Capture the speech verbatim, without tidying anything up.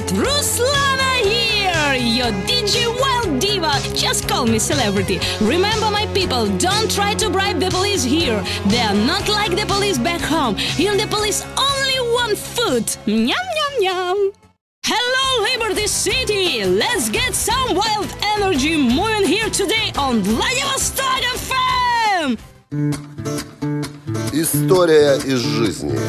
Ruslana here, your D J Wild Diva. Just call me celebrity. Remember, my people, don't try to bribe the police here. They are not like the police back home. Here the police only want food. Nyam, nyam, nyam. Hello, Liberty City! Let's get some wild energy moving here today on Vladivostok эф эм! История из жизни.